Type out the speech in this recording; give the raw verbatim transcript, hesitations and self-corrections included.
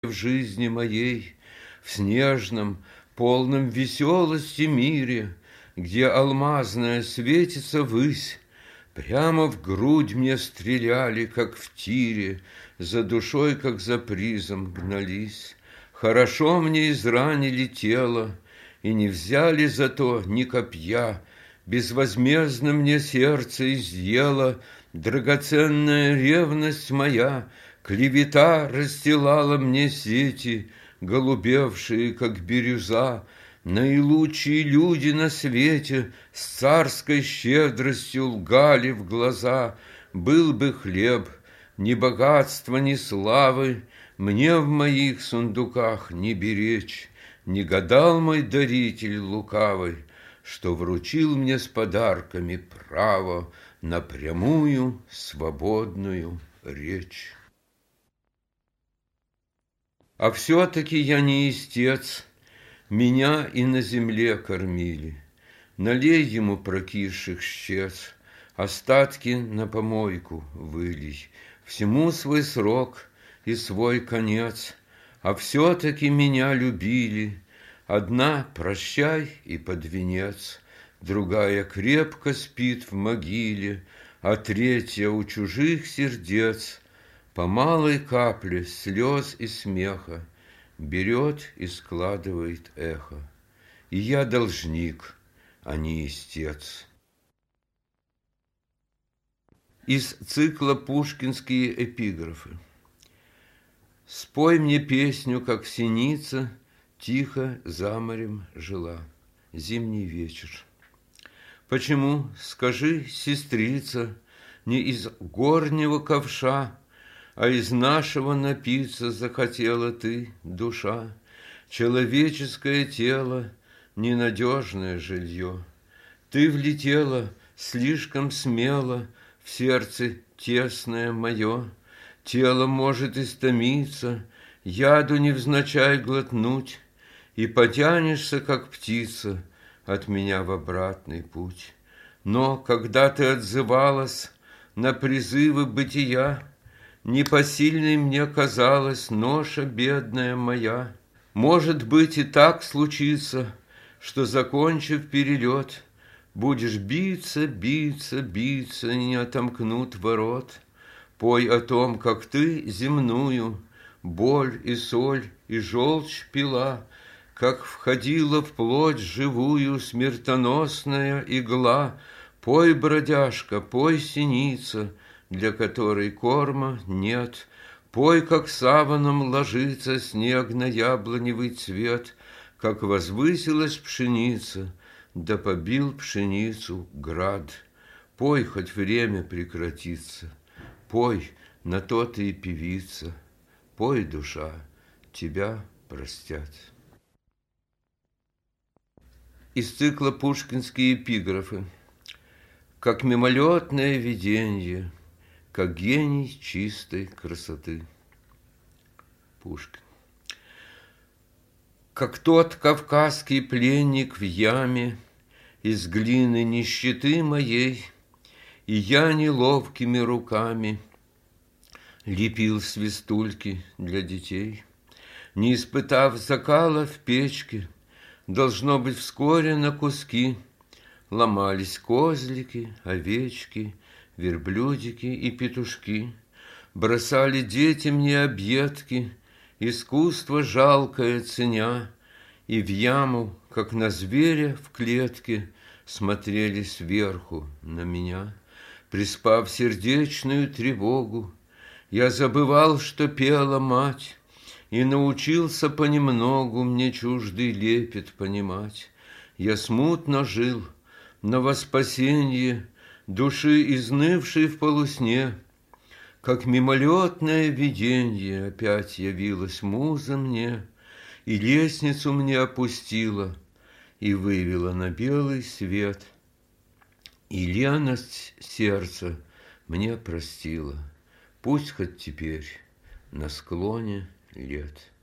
в жизни моей, в снежном, полном веселости мире, где алмазная светится высь, прямо в грудь мне стреляли, как в тире, за душой, как за призом, гнались. Хорошо мне изранили тело, и не взяли зато ни копья, безвозмездно мне сердце изъела драгоценная ревность моя, клевета расстилала мне сети, голубевшие, как бирюза. Наилучшие люди на свете с царской щедростью лгали в глаза. Был бы хлеб, ни богатства, ни славы мне в моих сундуках не беречь. Не гадал мой даритель лукавый, что вручил мне с подарками право на прямую свободную речь. А все-таки я не истец, меня и на земле кормили. Налей ему прокисших щец, остатки на помойку вылей. Всему свой срок и свой конец, а все-таки меня любили. Одна прощай и под венец, другая крепко спит в могиле, а третья у чужих сердец по малой капле слез и смеха берет и складывает эхо. И я должник, а не истец. Из цикла «Пушкинские эпиграфы». Спой мне песню, как синица тихо за морем жила. Зимний вечер. Почему, скажи, сестрица, не из горнего ковша, а из нашего напиться захотела ты, душа? Человеческое тело — ненадежное жилье. Ты влетела слишком смело в сердце тесное мое. Тело может истомиться, яду невзначай глотнуть, и потянешься, как птица, от меня в обратный путь. Но когда ты отзывалась на призывы бытия, непосильной мне казалась ноша бедная моя. Может быть, и так случится, что, закончив перелет, будешь биться, биться, биться, и не отомкнут ворот. Пой о том, как ты земную боль и соль и желчь пила, как входила в плоть живую смертоносная игла. Пой, бродяжка, пой, синица, для которой корма нет. Пой, как саваном ложится снег на яблоневый цвет, как возвысилась пшеница, да побил пшеницу град. Пой, хоть время прекратится, пой, на то ты и певица. Пой, душа, тебя простят. Из цикла «Пушкинские эпиграфы». Как мимолетное виденье, как гений чистой красоты. Пушкин. Как тот кавказский пленник в яме из глины нищеты моей, и я неловкими руками лепил свистульки для детей. Не испытав закала в печке, должно быть, вскоре на куски ломались козлики, овечки, верблюдики и петушки. Бросали дети мне объедки, искусство жалкое ценя, и в яму, как на зверя в клетке, смотрели сверху на меня. Приспав сердечную тревогу, я забывал, что пела мать, и научился понемногу мне чуждый лепет понимать. Я смутно жил, но во спасенье души, изнывшей в полусне, как мимолетное виденье, опять явилась муза мне, и лестницу мне опустила, и вывела на белый свет. И леность сердца мне простила, пусть хоть теперь на склоне лет.